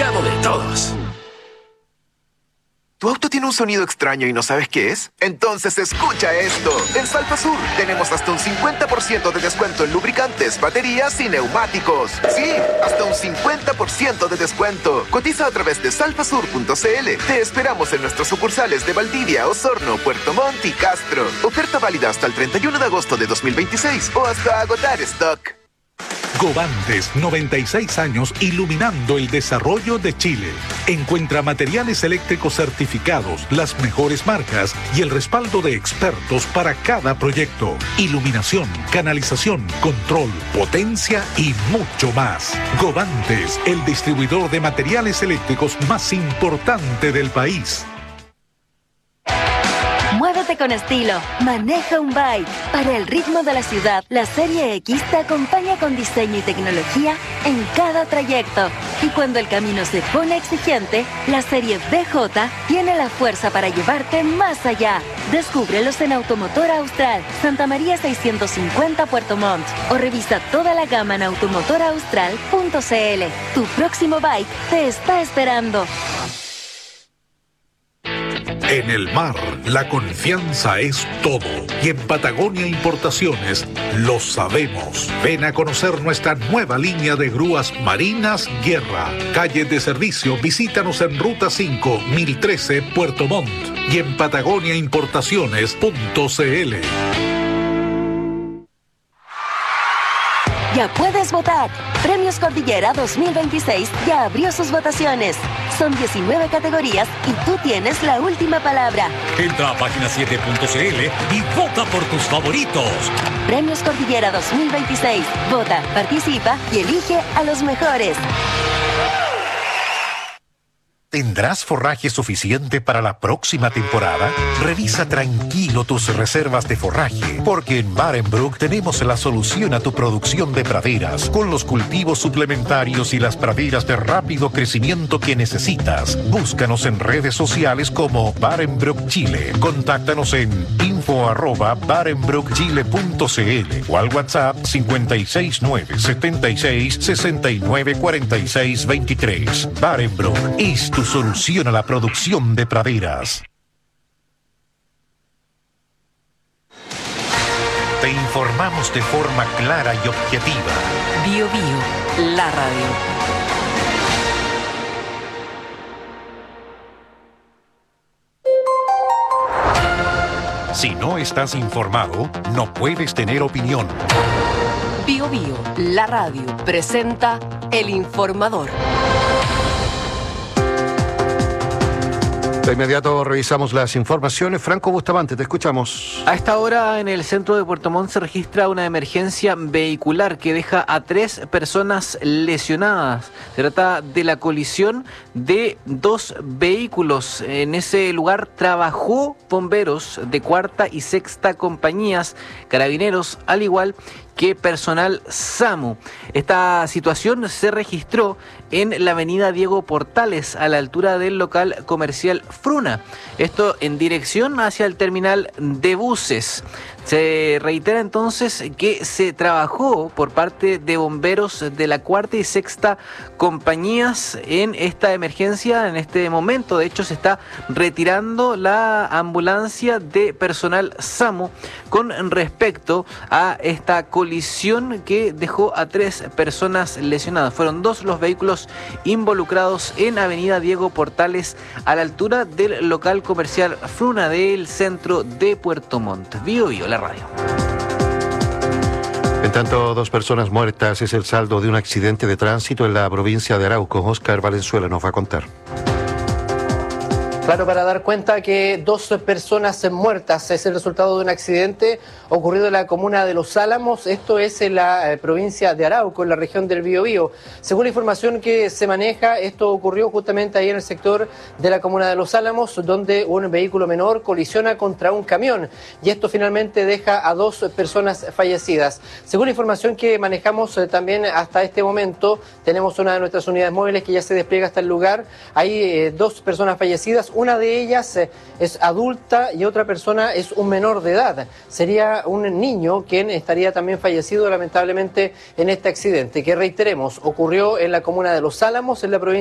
mercado de todos. ¿Tu auto tiene un sonido extraño y no sabes qué es? Entonces escucha esto. En Salfa Sur tenemos hasta un 50% de descuento en lubricantes, baterías y neumáticos. Sí, hasta un 50% de descuento. Cotiza a través de salfasur.cl. Te esperamos en nuestros sucursales de Valdivia, Osorno, Puerto Montt y Castro. Oferta válida hasta el 31 de agosto de 2026 o hasta agotar stock. Govantes, 96 años iluminando el desarrollo de Chile. Encuentra materiales eléctricos certificados, las mejores marcas y el respaldo de expertos para cada proyecto. Iluminación, canalización, control, potencia y mucho más. Govantes, el distribuidor de materiales eléctricos más importante del país. Muévete con estilo, maneja un bike. Para el ritmo de la ciudad, la Serie X te acompaña con diseño y tecnología en cada trayecto. Y cuando el camino se pone exigente, la Serie BJ tiene la fuerza para llevarte más allá. Descúbrelos en Automotor Austral, Santa María 650 Puerto Montt. O revisa toda la gama en automotoraustral.cl. Tu próximo bike te está esperando. En el mar, la confianza es todo. Y en Patagonia Importaciones lo sabemos. Ven a conocer nuestra nueva línea de grúas marinas Guerra. Calle de servicio, visítanos en Ruta 5, 1013, Puerto Montt. Y en patagoniaimportaciones.cl. Ya puedes votar. Premios Cordillera 2026 ya abrió sus votaciones. Son 19 categorías y tú tienes la última palabra. Entra a página7.cl y vota por tus favoritos. Premios Cordillera 2026. Vota, participa y elige a los mejores. ¿Tendrás forraje suficiente para la próxima temporada? Revisa tranquilo tus reservas de forraje, porque en Barenbrook tenemos la solución a tu producción de praderas, con los cultivos suplementarios y las praderas de rápido crecimiento que necesitas. Búscanos en redes sociales como Barenbrook Chile. Contáctanos en info@barenbrookchile.cl o al WhatsApp 56976 Barenbrook es tu solución a la producción de praderas. Te informamos de forma clara y objetiva. Bio Bio, la radio. Si no estás informado, no puedes tener opinión. Bio Bio, la radio, presenta El Informador. De inmediato revisamos las informaciones. Franco Bustamante, te escuchamos. A esta hora en el centro de Puerto Montt se registra una emergencia vehicular que deja a 3 personas lesionadas. Se trata de la colisión de 2 vehículos. En ese lugar trabajó bomberos de 4ª y 6ª compañías, carabineros, al igual que personal SAMU. Esta situación se registró en la avenida Diego Portales, a la altura del local comercial Fruna. Esto en dirección hacia el terminal de buses. Se reitera entonces que se trabajó por parte de bomberos de la 4ª y 6ª compañías en esta emergencia. En este momento, de hecho, se está retirando la ambulancia de personal SAMU con respecto a esta colisión que dejó a 3 personas lesionadas. Fueron 2 los vehículos involucrados en avenida Diego Portales, a la altura del local comercial Fruna del centro de Puerto Montt. Bio Bio, la radio. En tanto, 2 personas muertas es el saldo de un accidente de tránsito en la provincia de Arauco. Oscar Valenzuela nos va a contar. Claro, para dar cuenta que 2 personas muertas es el resultado de un accidente ocurrido en la comuna de Los Álamos. Esto es en la provincia de Arauco, en la región del Biobío. Según la información que se maneja, esto ocurrió justamente ahí en el sector de la comuna de Los Álamos, donde un vehículo menor colisiona contra un camión y esto finalmente deja a 2 personas fallecidas. Según la información que manejamos también hasta este momento, tenemos una de nuestras unidades móviles que ya se despliega hasta el lugar. Hay 2 personas fallecidas. Una de ellas es adulta y otra persona es un menor de edad. Sería un niño quien estaría también fallecido lamentablemente en este accidente, que reiteremos, ocurrió en la comuna de Los Álamos, en la provincia